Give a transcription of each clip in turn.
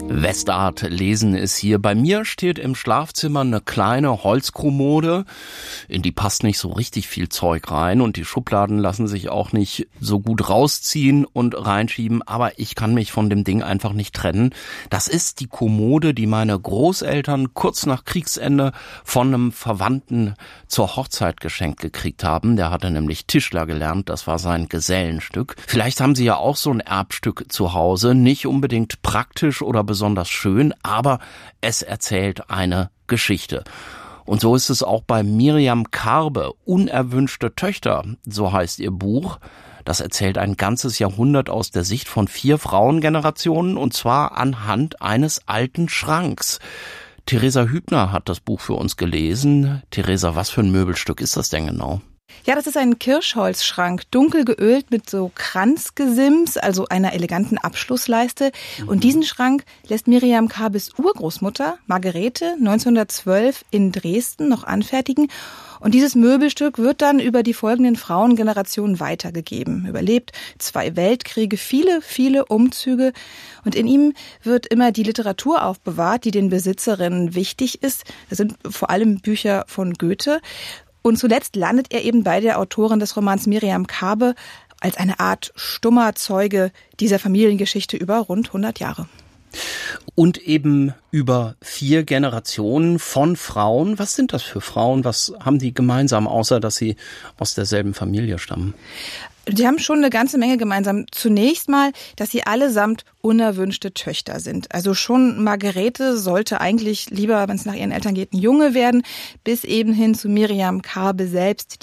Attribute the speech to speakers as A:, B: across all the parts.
A: Westart lesen ist hier. Bei mir steht im Schlafzimmer eine kleine Holzkommode. In die passt nicht so richtig viel Zeug rein und die Schubladen lassen sich auch nicht so gut rausziehen und reinschieben. Aber ich kann mich von dem Ding einfach nicht trennen. Das ist die Kommode, die meine Großeltern kurz nach Kriegsende von einem Verwandten zur Hochzeit geschenkt gekriegt haben. Der hatte nämlich Tischler gelernt. Das war sein Gesellenstück. Vielleicht haben Sie ja auch so ein Erbstück zu Hause. Nicht unbedingt praktisch oder besonders schön, aber es erzählt eine Geschichte. Und so ist es auch bei Miriam Karbe, Unerwünschte Töchter, so heißt ihr Buch. Das erzählt ein ganzes Jahrhundert aus der Sicht von 4 Frauengenerationen, und zwar anhand eines alten Schranks. Theresa Hübner hat das Buch für uns gelesen. Theresa, was für ein Möbelstück ist das denn genau?
B: Ja, das ist ein Kirschholzschrank, dunkel geölt mit so Kranzgesims, also einer eleganten Abschlussleiste. Und diesen Schrank lässt Miriam Karbes Urgroßmutter Margarete 1912 in Dresden noch anfertigen. Und dieses Möbelstück wird dann über die folgenden Frauengenerationen weitergegeben. Überlebt 2 Weltkriege, viele Umzüge. Und in ihm wird immer die Literatur aufbewahrt, die den Besitzerinnen wichtig ist. Das sind vor allem Bücher von Goethe. Und zuletzt landet er eben bei der Autorin des Romans Miriam Karbe als eine Art stummer Zeuge dieser Familiengeschichte über rund 100 Jahre.
A: Und eben über 4 Generationen von Frauen. Was sind das für Frauen? Was haben die gemeinsam, außer dass sie aus derselben Familie stammen?
B: Die haben schon eine ganze Menge gemeinsam. Zunächst mal, dass sie allesamt unerwünschte Töchter sind. Also schon Margarete sollte eigentlich lieber, wenn es nach ihren Eltern geht, ein Junge werden, bis eben hin zu Miriam Karbe selbst, die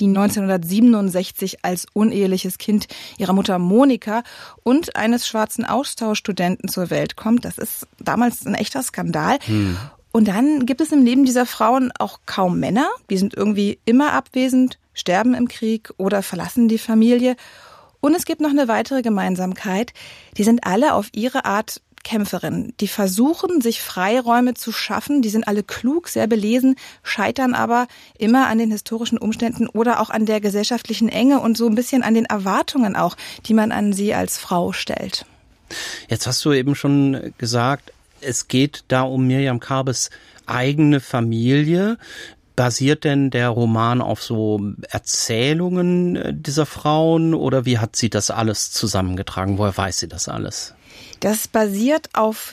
B: 1967 als uneheliches Kind ihrer Mutter Monika und eines schwarzen Austauschstudenten zur Welt kommt. Das ist damals ein echter Skandal. Und dann gibt es im Leben dieser Frauen auch kaum Männer. Die sind irgendwie immer abwesend, sterben im Krieg oder verlassen die Familie. Und es gibt noch eine weitere Gemeinsamkeit. Die sind alle auf ihre Art Kämpferinnen. Die versuchen, sich Freiräume zu schaffen. Die sind alle klug, sehr belesen, scheitern aber immer an den historischen Umständen oder auch an der gesellschaftlichen Enge und so ein bisschen an den Erwartungen auch, die man an sie als Frau stellt.
A: Jetzt hast du eben schon gesagt, es geht da um Miriam Karbes eigene Familie. Basiert denn der Roman auf so Erzählungen dieser Frauen oder wie hat sie das alles zusammengetragen? Woher weiß sie das alles?
B: Das basiert auf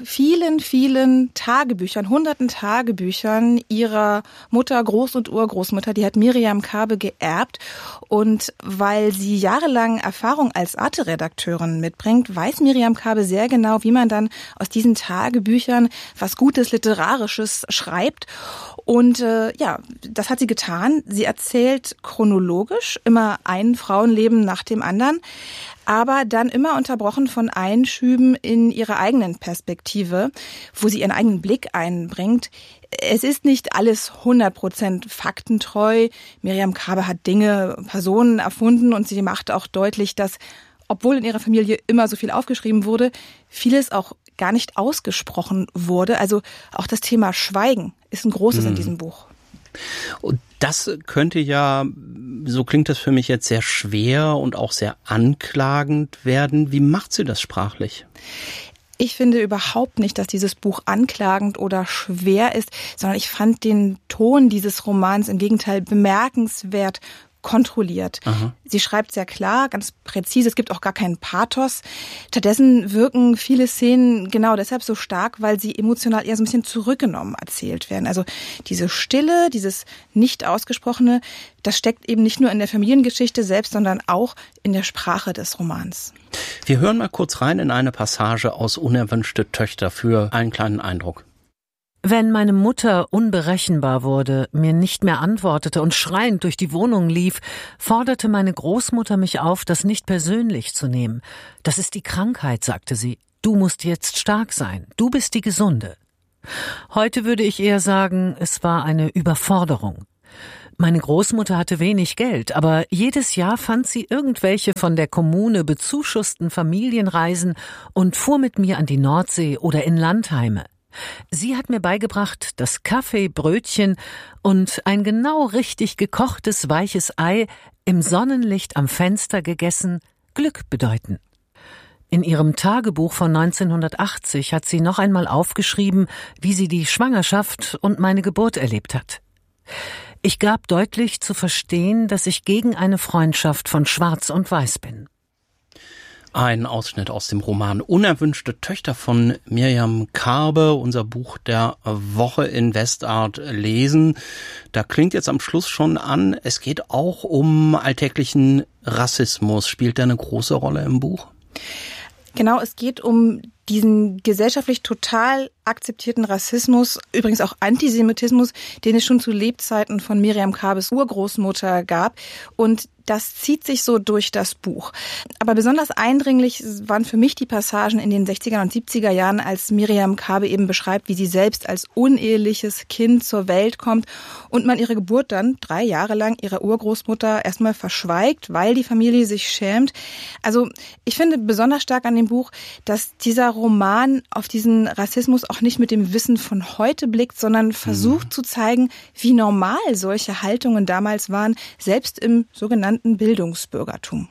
B: vielen Tagebüchern, hunderten Tagebüchern ihrer Mutter, Groß- und Urgroßmutter. Die hat Miriam Karbe geerbt. Und weil sie jahrelang Erfahrung als Arte-Redakteurin mitbringt, weiß Miriam Karbe sehr genau, wie man dann aus diesen Tagebüchern was Gutes, Literarisches schreibt. Und das hat sie getan. Sie erzählt chronologisch immer ein Frauenleben nach dem anderen, aber dann immer unterbrochen von Einschüben in ihrer eigenen Perspektive, wo sie ihren eigenen Blick einbringt. Es ist nicht alles 100% faktentreu. Miriam Karbe hat Dinge, Personen erfunden und sie macht auch deutlich, dass, obwohl in ihrer Familie immer so viel aufgeschrieben wurde, vieles auch gar nicht ausgesprochen wurde. Also auch das Thema Schweigen ist ein großes in diesem Buch.
A: Und das könnte ja, so klingt das für mich jetzt, sehr schwer und auch sehr anklagend werden. Wie macht sie das sprachlich?
B: Ich finde überhaupt nicht, dass dieses Buch anklagend oder schwer ist, sondern ich fand den Ton dieses Romans im Gegenteil bemerkenswert kontrolliert. Aha. Sie schreibt sehr klar, ganz präzise, es gibt auch gar keinen Pathos. Stattdessen wirken viele Szenen genau deshalb so stark, weil sie emotional eher so ein bisschen zurückgenommen erzählt werden. Also diese Stille, dieses nicht ausgesprochene, das steckt eben nicht nur in der Familiengeschichte selbst, sondern auch in der Sprache des Romans.
A: Wir hören mal kurz rein in eine Passage aus Unerwünschte Töchter für einen kleinen Eindruck.
C: Wenn meine Mutter unberechenbar wurde, mir nicht mehr antwortete und schreiend durch die Wohnung lief, forderte meine Großmutter mich auf, das nicht persönlich zu nehmen. Das ist die Krankheit, sagte sie. Du musst jetzt stark sein. Du bist die Gesunde. Heute würde ich eher sagen, es war eine Überforderung. Meine Großmutter hatte wenig Geld, aber jedes Jahr fand sie irgendwelche von der Kommune bezuschussten Familienreisen und fuhr mit mir an die Nordsee oder in Landheime. Sie hat mir beigebracht, dass Kaffee, Brötchen und ein genau richtig gekochtes weiches Ei im Sonnenlicht am Fenster gegessen Glück bedeuten. In ihrem Tagebuch von 1980 hat sie noch einmal aufgeschrieben, wie sie die Schwangerschaft und meine Geburt erlebt hat. Ich gab deutlich zu verstehen, dass ich gegen eine Freundschaft von Schwarz und Weiß bin.
A: Ein Ausschnitt aus dem Roman Unerwünschte Töchter von Miriam Karbe, unser Buch der Woche in Westart lesen. Da klingt jetzt am Schluss schon an, es geht auch um alltäglichen Rassismus. Spielt der eine große Rolle im Buch?
B: Genau, es geht um diesen gesellschaftlich total akzeptierten Rassismus, übrigens auch Antisemitismus, den es schon zu Lebzeiten von Miriam Karbes Urgroßmutter gab. Und das zieht sich so durch das Buch. Aber besonders eindringlich waren für mich die Passagen in den 60er und 70er Jahren, als Miriam Karbe eben beschreibt, wie sie selbst als uneheliches Kind zur Welt kommt und man ihre Geburt dann 3 Jahre lang ihrer Urgroßmutter erstmal verschweigt, weil die Familie sich schämt. Also ich finde besonders stark an dem Buch, dass dieser Roman auf diesen Rassismus auch nicht mit dem Wissen von heute blickt, sondern versucht zu zeigen, wie normal solche Haltungen damals waren, selbst im sogenannten Bildungsbürgertum.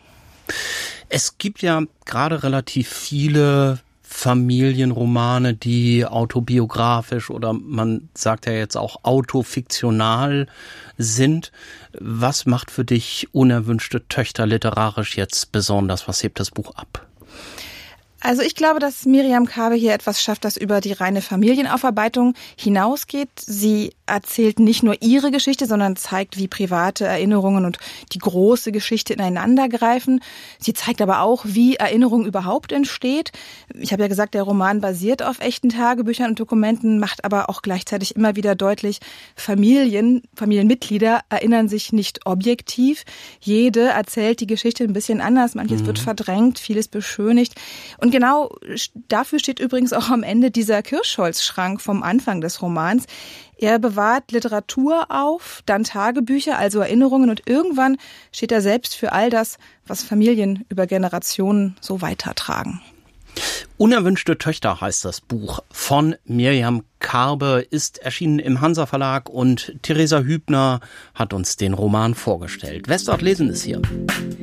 A: Es gibt ja gerade relativ viele Familienromane, die autobiografisch oder man sagt ja jetzt auch autofiktional sind. Was macht für dich Unerwünschte Töchter literarisch jetzt besonders? Was hebt das Buch ab?
B: Also ich glaube, dass Miriam Karbe hier etwas schafft, das über die reine Familienaufarbeitung hinausgeht. Sie erzählt nicht nur ihre Geschichte, sondern zeigt, wie private Erinnerungen und die große Geschichte ineinander greifen. Sie zeigt aber auch, wie Erinnerung überhaupt entsteht. Ich habe ja gesagt, der Roman basiert auf echten Tagebüchern und Dokumenten, macht aber auch gleichzeitig immer wieder deutlich, Familienmitglieder erinnern sich nicht objektiv. Jede erzählt die Geschichte ein bisschen anders. Manches wird verdrängt, vieles beschönigt. Und genau dafür steht übrigens auch am Ende dieser Kirschholzschrank vom Anfang des Romans. Er bewahrt Literatur auf, dann Tagebücher, also Erinnerungen, und irgendwann steht er selbst für all das, was Familien über Generationen so weitertragen.
A: Unerwünschte Töchter heißt das Buch von Miriam Karbe, ist erschienen im Hansa Verlag und Theresa Hübner hat uns den Roman vorgestellt. Westart lesen ist hier.